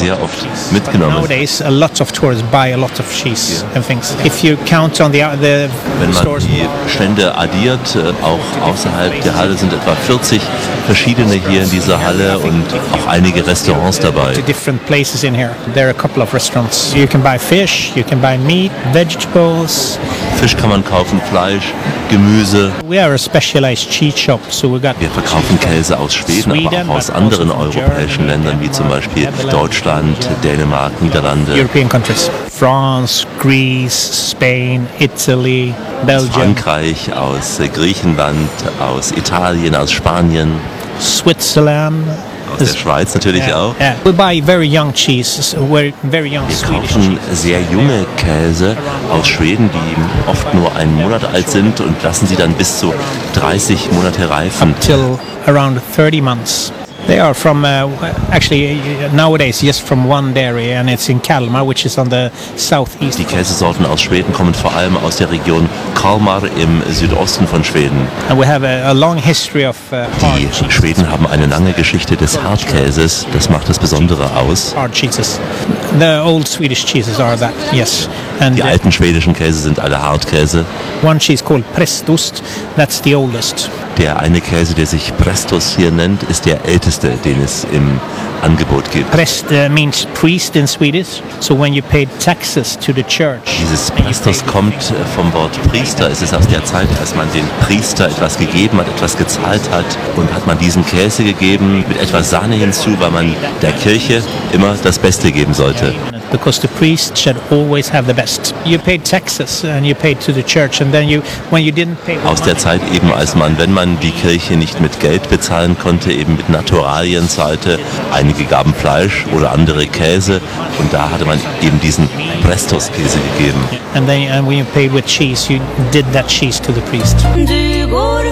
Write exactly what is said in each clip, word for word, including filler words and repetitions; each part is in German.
sehr oft mitgenommen. Nowadays, a lot of tourists buy a lot of cheese and things. If you count on the the Wenn man stores, die Stände addiert, äh, auch außerhalb der Halle sind etwa vierzig verschiedene hier in dieser Halle und auch einige Restaurants dabei. to different places in here. There are a couple of restaurants. You can buy fish, you can buy meat, vegetables. Fisch kann man kaufen, Fleisch, Gemüse. We are a specialized cheese shop, so we got Wir verkaufen Käse aus Schweden, aber auch aus anderen europäischen Ländern, wie zum Beispiel Deutschland, Dänemark, Niederlande, European countries. France, Greece, Spain, Italy, Belgium, Frankreich, aus Griechenland, aus Italien, aus Spanien, Switzerland. aus der Schweiz natürlich auch. Yeah. We buy very young cheese, very very young Wir Swedish kaufen cheese. sehr junge Käse aus Schweden, die oft nur einen Monat alt sind und lassen sie dann bis zu dreißig Monate reifen. Till around thirty months. They are from, uh, actually, uh, nowadays, just from one dairy, and it's in Kalmar, which is on the southeast. Die Käsesorten aus Schweden kommen vor allem aus der Region Kalmar im Südosten von Schweden. And we have a, a long history of uh, hard Die cheese. Schweden haben eine lange Geschichte des Hartkäses, das macht das Besondere aus. Hard cheeses. The old Swedish cheeses are that, yes. And Die uh, alten schwedischen Käse sind alle Hartkäse. one cheese called Prästost, that's the oldest. Der eine Käse, der sich Prestos hier nennt, ist der älteste, den es im Angebot gibt. Präst uh, means priest in Swedish, so when you paid taxes to the church. Dieses Prestos kommt vom Wort Priester. Es ist aus der Zeit, als man den Priester etwas gegeben hat, etwas gezahlt hat und hat man diesen Käse gegeben mit etwas Sahne hinzu, weil man der Kirche immer das Beste geben sollte. Because the priest should always have the best. You paid taxes and you paid to the church, and then you, when you didn't pay the Aus der money, Zeit eben, als man, wenn man die Kirche nicht mit Geld bezahlen konnte, eben mit Naturalien zahlte. Einige gaben Fleisch oder andere Käse und da hatte man eben diesen Prestos-Käse gegeben. and then and when you paid with cheese, you did that cheese to the priest. Du går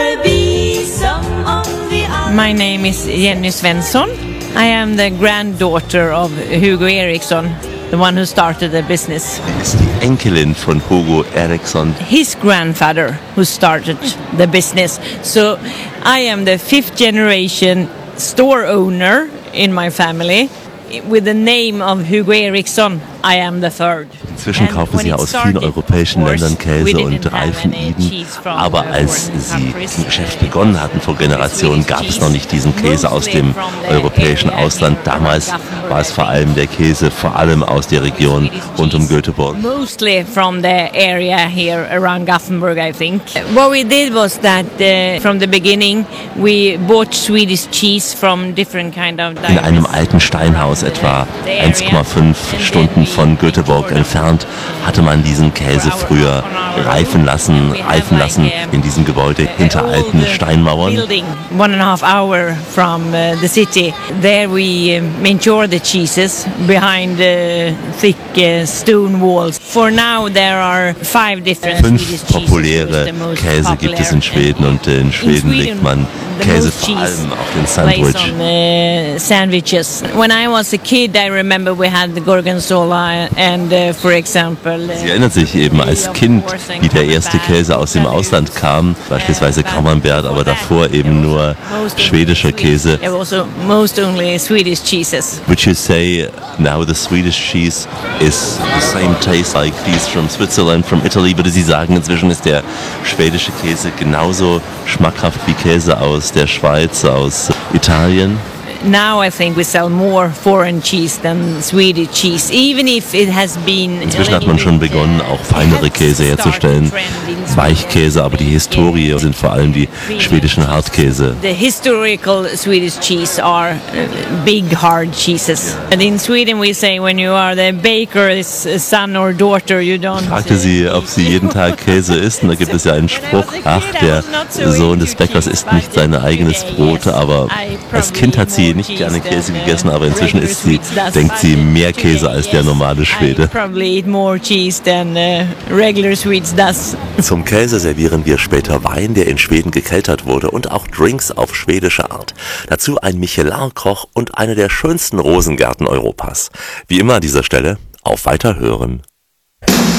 förbi som om vi aldrig... My name is Jenny Svensson. I am the granddaughter of Hugo Eriksson, the one who started the business. Er ist die Enkelin von Hugo Eriksson. His grandfather who started the business. So I am the fifth generation store owner in my family. With the name of Hugo Eriksson, I am the third. Inzwischen kaufen sie aus vielen europäischen Ländern Käse und reifen ihn, aber als sie im Geschäft begonnen hatten vor Generationen, gab es noch nicht diesen Käse aus dem europäischen Ausland. Damals war es vor allem der Käse, vor allem aus der Region rund um Göteborg. Mostly from the area here around Gothenburg, I think. What we did was that uh, from the beginning we bought Swedish cheese from different kind of In einem alten Steinhaus, etwa eins Komma fünf Stunden von Göteborg entfernt, hatte man diesen Käse früher reifen lassen, reifen lassen in diesem Gebäude hinter alten Steinmauern. Building one and a half hour from uh, the city. There we uh, mature the cheeses behind uh, thick uh, stone walls. For now there are five different Fünf Swedish cheeses. populäre The most Käse gibt es in popular. Schweden und in Schweden legt man the Käse most vor cheese allem auf den plays Sandwich. on uh, sandwiches. When I was a kid, I remember we had the gorgonzola and, uh, for example, uh, Sie erinnert sich eben als Kind, wie der erste Käse aus dem Ausland kam, beispielsweise Camembert, aber davor eben nur schwedischer Käse. It was also most only Swedish cheeses. Would you say now the Swedish cheese is the same taste like these from Switzerland, from Italy? Würde Sie sagen, inzwischen ist der schwedische Käse genauso schmackhaft wie Käse aus der Schweiz, aus Italien? Now I think we sell more foreign cheese than Swedish cheese, even if it has been. Inzwischen hat man schon begonnen, auch feinere Käse herzustellen, Weichkäse, aber die Historie sind vor allem die schwedischen Hartkäse. The historical Swedish cheese are uh, big hard cheeses. And in Sweden we say when you are the baker's son or daughter, you don't. Ich fragte sie, ob sie jeden Tag Käse isst, und da gibt es ja einen Spruch: Ach, der Sohn des Bäckers isst nicht sein eigenes Brot. Aber als Kind hat sie nicht gerne Käse gegessen, aber inzwischen isst sie, denkt sie, mehr Käse als der normale Schwede. Probably eat more cheese than uh, regular Swedes does. Zum Käse servieren wir später Wein, der in Schweden gekeltert wurde, und auch Drinks auf schwedische Art. Dazu ein Michelin-Koch und eine der schönsten Rosengärten Europas. Wie immer an dieser Stelle, auf Weiterhören.